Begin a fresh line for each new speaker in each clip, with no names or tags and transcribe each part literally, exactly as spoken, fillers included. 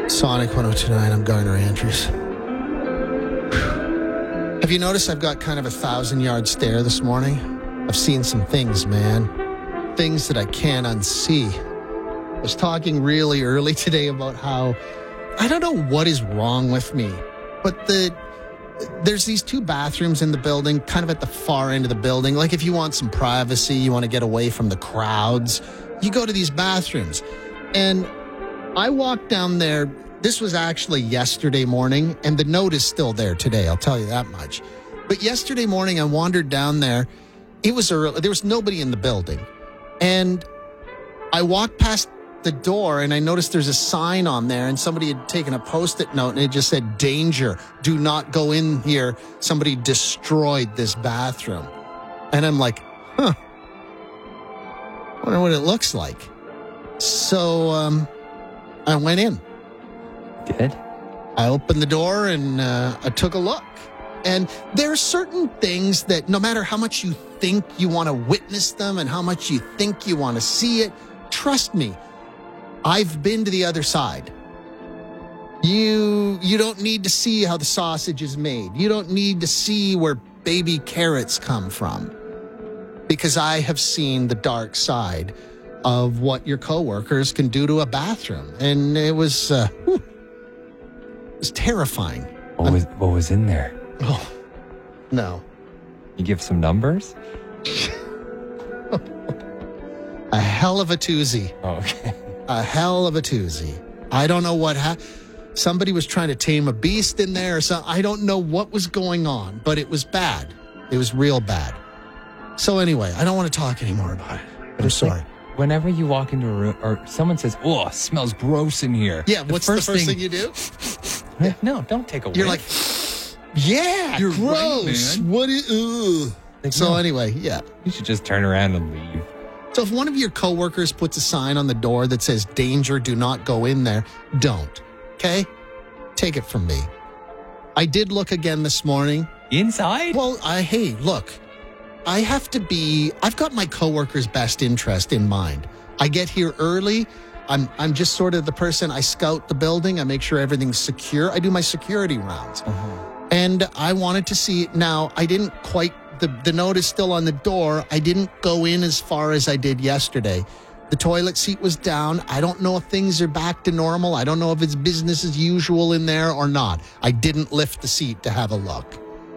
Sonic one oh two point nine, I'm Garner Andrews. Have you noticed I've got kind of a thousand-yard stare this morning? I've seen some things, man. Things that I can't unsee. I was talking really early today about how I don't know what is wrong with me, but the there's these two bathrooms in the building, kind of at the far end of the building. Like if you want some privacy, you want to get away from the crowds, you go to these bathrooms. And I walked down there. This was actually yesterday morning, and the note is still there today. I'll tell you that much. But yesterday morning, I wandered down there. It was early. There was nobody in the building. And I walked past the door, and I noticed there's a sign on there, and somebody had taken a Post-it note, and it just said, "Danger, do not go in here. Somebody destroyed this bathroom." And I'm like, huh. I wonder what it looks like. So um, I went in.
Did?
I opened the door and uh, I took a look. And there are certain things that no matter how much you think you want to witness them and how much you think you want to see it, trust me, I've been to the other side. You you don't need to see how the sausage is made. You don't need to see where baby carrots come from. Because I have seen the dark side of what your coworkers can do to a bathroom. And it was... Uh, whew, It was terrifying.
What was, what was in there?
Oh, no.
You give some numbers?
A hell of a toozy.
Oh, okay.
A hell of a toozy. I don't know what happened. Somebody was trying to tame a beast in there or something. I don't know what was going on, but it was bad. It was real bad. So anyway, I don't want to talk anymore about it. But I'm sorry.
Like, whenever you walk into a room or someone says, "Oh, it smells gross in here."
Yeah, what's the first, the first thing, thing you do?
Yeah. No, don't take a whiff.
You're like, yeah,
You're
gross.
Right, man.
What is, ugh. Like, so no. Anyway, yeah.
You should just turn around and leave.
So if one of your coworkers puts a sign on the door that says, "Danger, do not go in there," don't. Okay? Take it from me. I did look again this morning.
Inside?
Well, I hey, look. I have to be, I've got my coworkers' best interest in mind. I get here early. I'm I'm just sort of the person, I scout the building. I make sure everything's secure. I do my security rounds. Uh-huh. And I wanted to see it. Now, I didn't quite, the, the note is still on the door. I didn't go in as far as I did yesterday. The toilet seat was down. I don't know if things are back to normal. I don't know if it's business as usual in there or not. I didn't lift the seat to have a look.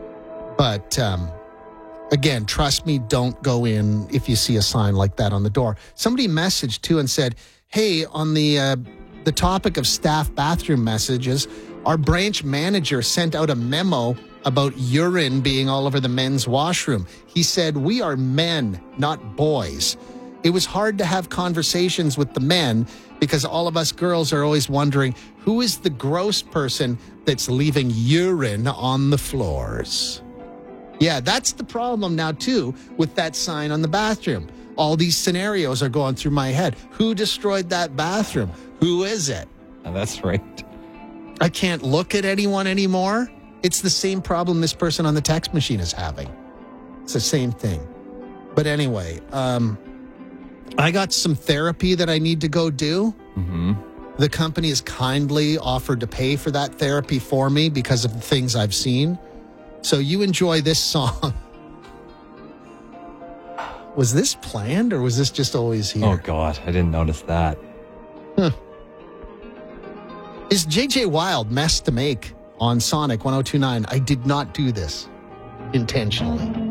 But, um... again, trust me, don't go in if you see a sign like that on the door. Somebody messaged, too, and said, hey, on the uh, the topic of staff bathroom messages, our branch manager sent out a memo about urine being all over the men's washroom. He said, we are men, not boys. It was hard to have conversations with the men because all of us girls are always wondering, who is the gross person that's leaving urine on the floors? Yeah, that's the problem now, too, with that sign on the bathroom. All these scenarios are going through my head. Who destroyed that bathroom? Who is it?
Oh, that's right.
I can't look at anyone anymore. It's the same problem this person on the text machine is having. It's the same thing. But anyway, um, I got some therapy that I need to go do.
Mm-hmm.
The company has kindly offered to pay for that therapy for me because of the things I've seen. So you enjoy this song. Was this planned or was this just always here?
Oh, God. I didn't notice that.
Huh. Is J J Wild mess to make on Sonic one oh two point nine? I did not do this intentionally.